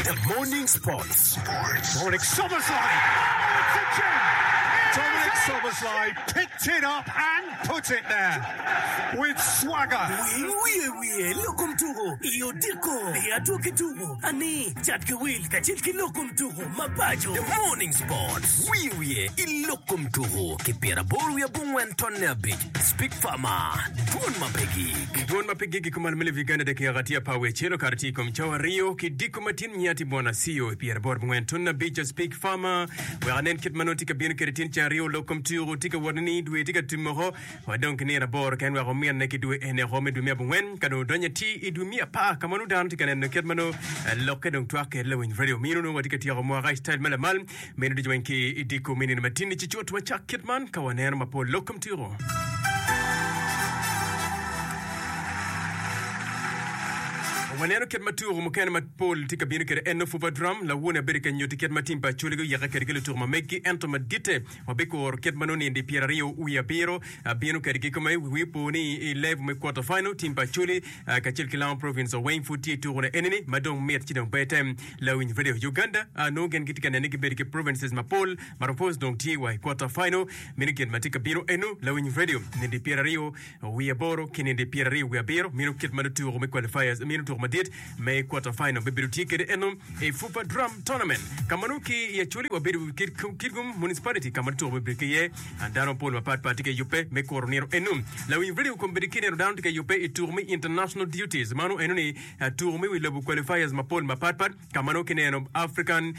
The Morning Sports. Dominic Szoboszlai. It's a gem. Dominic Szoboszlai picked it up and put it there with swagger. We lokum tuho. Iyo diko. Yatu kituho. Ani chatke will kachilki lokum tuho. Mapajo. The Morning Sports. We ilokum tuho. Kipira boru ya bungwen tonne beach. Speak farmer. Duon mapegi kuman mele vigana de kiagatia pawe chelo karati kumchawa Rio kidiko matin nyati bona sio Pierre Bor bungwen tonne beach. Speak farmer. We anen kitmanoti kabien keritin Rio lokum tuho tika wadani duwe tika timoho wadonk nera bor kan wa romia neki duwe ene home dumia bungwen kano donya ti idumia pa kamanu dan tika nen ketmano lokke don twake lewin radio minu no wadika tia mo ga style mala mal menu de jwenki idiko minin matini chichot wa chak kitman kawaner mapo lokum tuho. Wanero ket maturu mukene matpol tika binu kere eno fuba drum la wona berika nyoti ket matimpa chuligo yaga kere kele turma meki ento madite wabeko or ket manoni ndi Pierre Rio uya biro binu kere kikome wipo ni 11 me quarter final timpa chuli kachil kilan province of Wayne futi turuna eneni madong met chidong betem la win video Uganda no gen kitika nene berike provinces mapol maropos donc ti wa quarter final minu ket matika binu eno la win video ndi Pierre Rio uya boro kini ndi Pierre Rio uya biro minu ket maturu me qualifiers minu turma did me quarter final bibiruti kede eno e fupa drum tournament kamanuki ya chuli wa biru kirgum municipality kamatu bibike ye andano pol mapat patike yupe me coronero eno la wi video kombirikine down tike yupe e tourmi international duties manu eno ni tourmi wi lebu qualifiers mapol mapat kamanuki eno African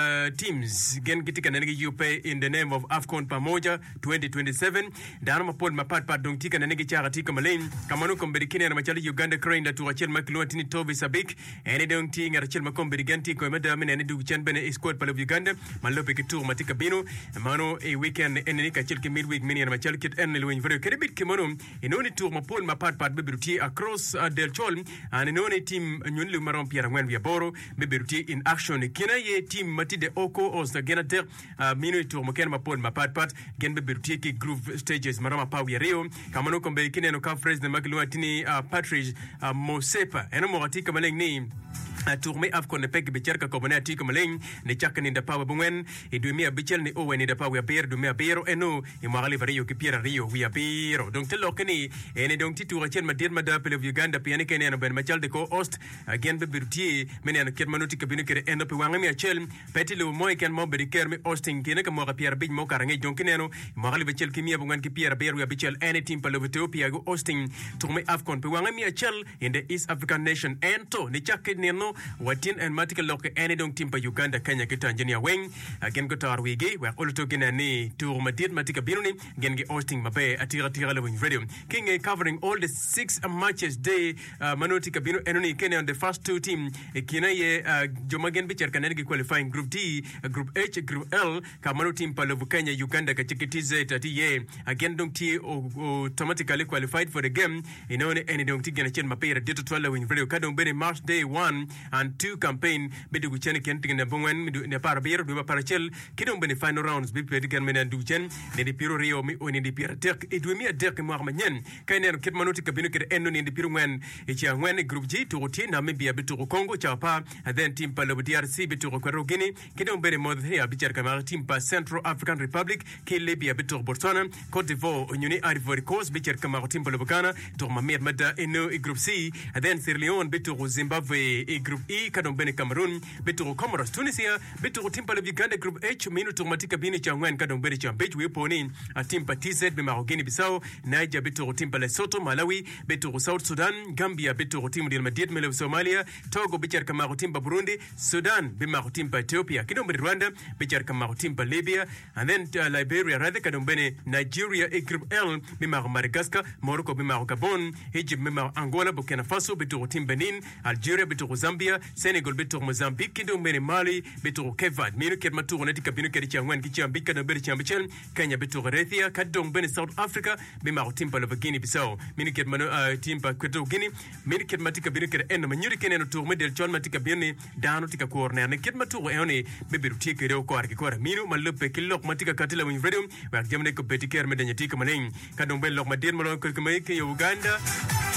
teams gen kitika nene yupe in the name of Afcon pamoja 2027 dano mapol mapat donc tika nene charati kamalen kamanu kombirikine na machali Uganda crane da tuachel maklotini Toby Sabik ene donc ti ngar chel makom biriganti ko madame ene du chen bene squad pale Uganda malope ke tour matika bino mano e weekend ene ka chel ke midweek mini na chel kit ene lewin very kerebit ke mano enoni tour mapol mapat bibiruti across del chol and enoni team nyunlu maron Pierre Ngwen via boro bibiruti in action kina ye team matide oko os the genater mino tour moken mapol mapat gen bibiruti ke groove stages marama pa ya Rio kamano kombe kine no conference de magluatini Patrice Mosepa ene tika maleng ni tourme Afcon ne pek becherka ko bana tika maleng ne chaka ni da pawa bungen e du mia bichel ni o ni da pawa ber du mia bero eno e mo gali Rio ki Pierre Rio wi bero donc telo keni ene donc titu rachen madir mada pele Uganda piane kene no ben machal de ko host again be birti meni an ket manuti kabine kere eno pe wanga mi achel petilo mo ken mo be ker mi hosting kene ka mo ga Pierre Big mo karange donc neno mo gali bichel ki mia bungan ki Pierre Bero wi bichel any team pele Ethiopia go hosting tourme Afcon pe wanga mi achel in the East African nation ento ni chaka neno watin and matika loke ene donc timpa Uganda Kenya ki Tanzania weng again go tarwigi wa uluto gina ni tour madid matika binuni gen ge hosting mabe atira lewin radio king covering all the 6 matches day manotika binu enoni Kenya on the first two team kina ye jomagen bicher kanene qualifying group D group H group L kamano team palo Kenya Uganda ka chikitize tati ye again donc ti automatically qualified for the game inone ene donc tigena chen mapera dito 12 lewin radio kadong bene March day 1 and 2 campaign bidu guchene kenting na bongwen midu ne para biro du para chel kidong bene final rounds bi pedi kan mena du chen ne di piro Rio mi oni di pira tek e du mi adek mo armanyen kainen kit manoti ka binu kede enno ne di piro ngwen e chi ngwen group G to ti na Namibia bitu Congo chapa and then team palo DRC bitu ko Guinea kidong bene mod he abicher ka team pa Central African Republic ke Libya bitu Botswana Cote d'Ivoire Union Ivory Coast bicher ka team palo Ghana to mamer mada eno e group C and then Sierra Leone bitu Zimbabwe e group E kadong bene Cameroon bitu Comoros Tunisia bitu timpa le Uganda group H minu automatica bini changwen kadong bene chambej we poni a timpa TZ be Guinea Bissau Niger bitu timpa Lesotho Malawi bitu South Sudan Gambia bitu timu del Madid mele Somalia Togo bicher kama timpa Burundi Sudan be timpa Ethiopia kidong bene Rwanda bicher kama timpa Libya and then Liberia rather kadong bene Nigeria e group L be Madagascar Morocco be Gabon Egypt be Angola Burkina Faso bitu timpa Benin Algeria bitu Zambia Senegal bitu Mozambique kidong bene Mali bitu Kevad minu ket maturu neti kabinu kedi changwan ki chambika na bere chambichel Kenya bitu Ethiopia kadong bene South Africa be timpa le Guinea Bissau minu ket manu timpa kweto Guinea minu ket matika binu kedi eno manyuri kene no tourme del chon matika binu dano tika corner ne ket maturu eone be biru tike do ko arki ko minu malupe kilok matika katila win radio wa jamne ko betiker medanya tika maleng kadong bene lok maden malo ko ke Uganda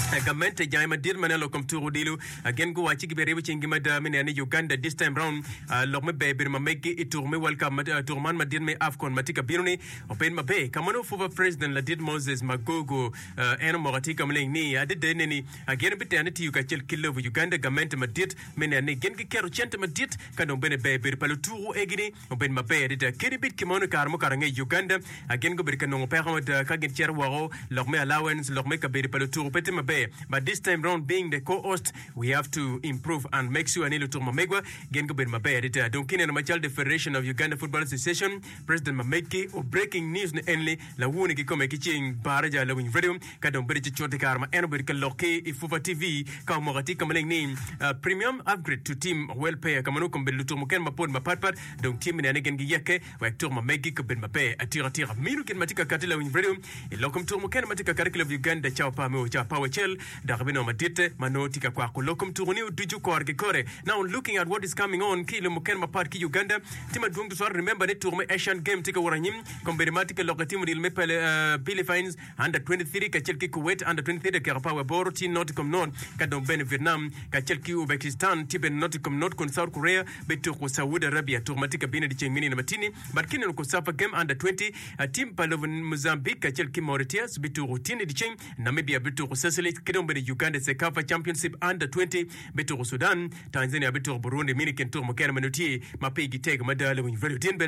Gamente Jaima Dirmanelo come to Rodilu, again go Achiki Berebe Chingimada and Uganda this time round. Lokme Baby Mameki, it to me welcome Turman Madirme Afcon Matika Biruni, Open Mabe, Kamano for President Ladid Moses Magogo, Eno Moratika Mlini, I did any again Bitanity you can kill over Uganda, Gamente Madit, men and again Kero Chanta Madit, Kano Bene Baby Palutu Egini, Open Mabe, did a Kiribit Kimono Karmo Karange Uganda, again go Berkano Parent Kagin Cherwaro, Lokme allowance, Lokmeka Baby Palutu, Petimabe. But this time round, being the co-host, we have to improve and make sure Anilo Turmamegwa, Gengo Ben Mabe, Donkin and Machal, the Federation of Uganda Football Association, President Mameki, or breaking news only, La Wuniki Komeki, Baraja, Lowing Radio, Kadon British Chotikarma, and Berka Loke, Ifuva TV, Kamorati Kamaling name, premium upgrade to team well payer, Kamanukum Belutumoken, Mapon, Mapat, Don't Team and again Giake, where Turmamegi, Ben Mabe, a Tiratira, Mirukin Matika Katila in Radio, Lokum Turmoken Matika Curriculum of Uganda, Chow Pamo, Power Chell. Darabino Madite, Manotika Kwako, Locum to Renew, Duju Kore. Now looking at what is coming on, Kilo Mukenma Park, Uganda, Timadung to remember it to my Asian game, take a Waranyim, Combinematica Locatim, Mepel, Billy Fines, under 23, Kachelki Kuwait, under 23, Karapawa Boro, Tin Nauticum Non, Kadon Ben Vietnam, Kachelki Uzbekistan, Tiben Nauticum Not Con South Korea, Betuko Saudi Arabia, Turmatica Benedict Mini Matini, but Kinan Kosafa game under 20, a team Palovan Mozambique, Kachelki Mauritius, Bitu Routine Ediching, Namibia Bitu Cecily, Kidom Uganda Sekafa Championship under 20 Beto Sudan Tanzania Beto Burundi Minikin Tour Mokana Manuti Mapegi Teg Madala when you very